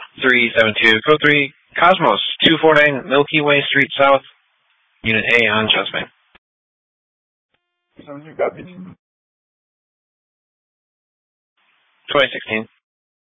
372, Code 3, Cosmos, 249 Milky Way Street South, Unit A on Chessman. 2016.